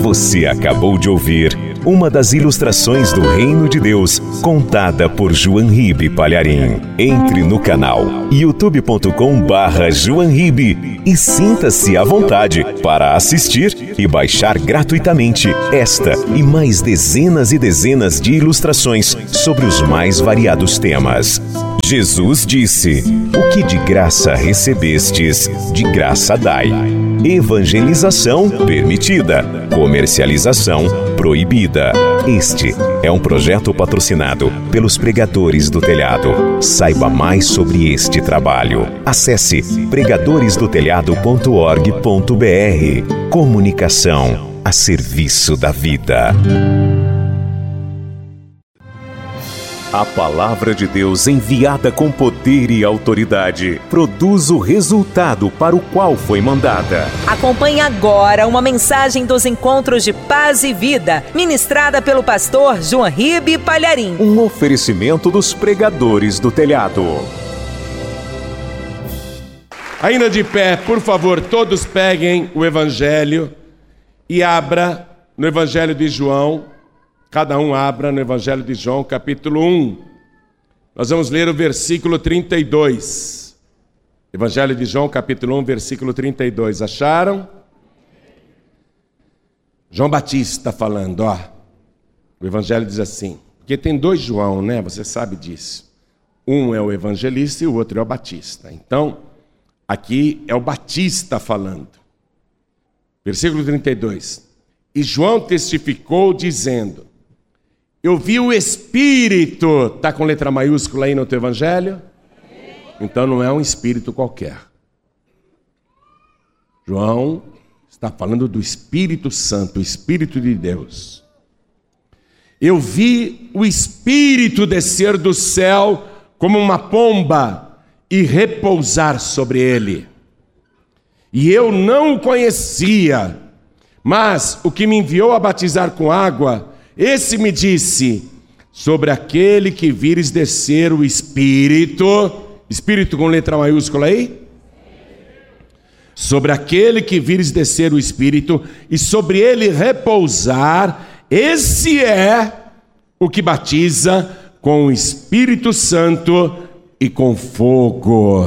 Você acabou de ouvir uma das ilustrações do Reino de Deus, contada por João Ribe Palharim. Entre no canal youtube.com/João Ribe e sinta-se à vontade para assistir e baixar gratuitamente esta e mais dezenas e dezenas de ilustrações sobre os mais variados temas. Jesus disse: "O que de graça recebestes, de graça dai." Evangelização permitida, comercialização proibida. Este é um projeto patrocinado pelos Pregadores do Telhado. Saiba mais sobre este trabalho. Acesse pregadoresdotelhado.org.br. Comunicação a serviço da vida. A palavra de Deus, enviada com poder e autoridade, produz o resultado para o qual foi mandada. Acompanhe agora uma mensagem dos Encontros de Paz e Vida, ministrada pelo pastor João Ribe Palharim. Um oferecimento dos Pregadores do Telhado. Ainda de pé, por favor, todos peguem o Evangelho e abra no Evangelho de João. Cada um abra no Evangelho de João, capítulo 1. Nós vamos ler o versículo 32. Evangelho de João, capítulo 1, versículo 32. Acharam? João Batista falando, ó. O Evangelho diz assim, porque tem dois João, né? Você sabe disso. Um é o evangelista e o outro é o Batista. Então, aqui é o Batista falando. Versículo 32. E João testificou dizendo: eu vi o Espírito. Está com letra maiúscula aí no teu Evangelho? Então não é um Espírito qualquer. João está falando do Espírito Santo, o Espírito de Deus. Eu vi o Espírito descer do céu como uma pomba e repousar sobre ele. E eu não o conhecia, mas o que me enviou a batizar com água, esse me disse: sobre aquele que vires descer o Espírito, Espírito com letra maiúscula aí? Sobre aquele que vires descer o Espírito e sobre ele repousar, esse é o que batiza com o Espírito Santo e com fogo.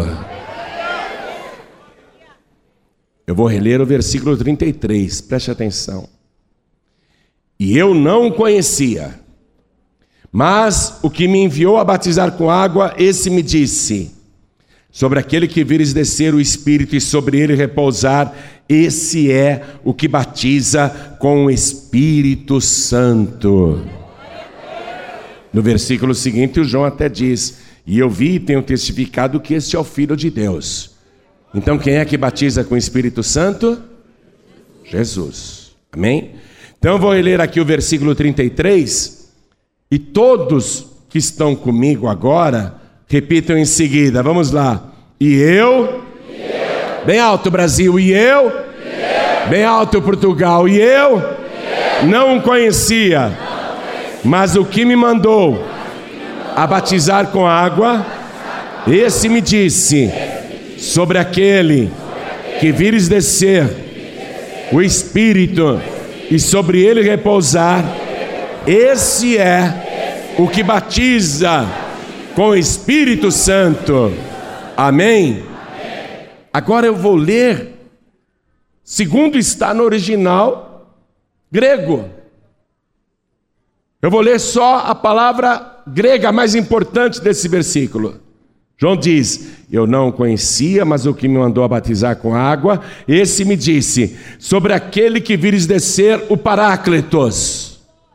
Eu vou reler o versículo 33, preste atenção. E eu não o conhecia, mas o que me enviou a batizar com água, esse me disse: sobre aquele que vires descer o Espírito e sobre ele repousar, esse é o que batiza com o Espírito Santo. No versículo seguinte, o João até diz: e eu vi e tenho testificado que este é o Filho de Deus. Então quem é que batiza com o Espírito Santo? Jesus. Amém? Então eu vou ler aqui o versículo 33, e todos que estão comigo agora, repitam em seguida, vamos lá. E eu, bem alto Brasil, e eu, bem alto Portugal, e eu, não o conhecia, mas o que me mandou a batizar com água, esse me disse: sobre aquele que vires descer o Espírito e sobre ele repousar, esse é o que batiza com o Espírito Santo. Amém? Agora eu vou ler segundo está no original grego. Eu vou ler só a palavra grega mais importante desse versículo. João diz: eu não o conhecia, mas o que me mandou a batizar com água, esse me disse: sobre aquele que vires descer o Paráclitos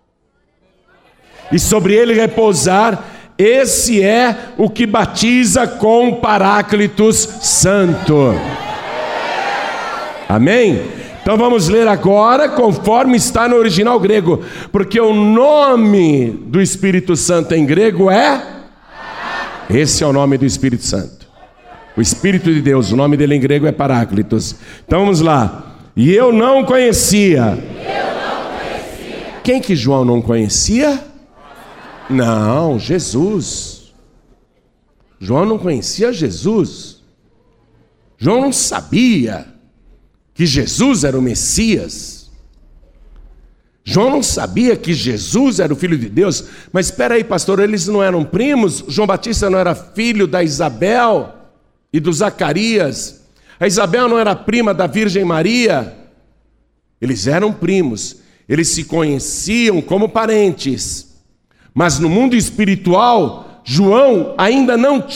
e sobre ele repousar, esse é o que batiza com o Paráclitos Santo. Amém? Então vamos ler agora conforme está no original grego, porque o nome do Espírito Santo em grego é... esse é o nome do Espírito Santo, o Espírito de Deus, o nome dele em grego é Paráclitos. Então vamos lá. E eu não conhecia. Quem que João não conhecia? Não, Jesus. João não conhecia Jesus. João não sabia que Jesus era o Messias. João não sabia que Jesus era o Filho de Deus. Mas espera aí, pastor, eles não eram primos? João Batista não era filho da Isabel e do Zacarias? A Isabel não era prima da Virgem Maria? Eles eram primos, eles se conheciam como parentes. Mas no mundo espiritual, João ainda não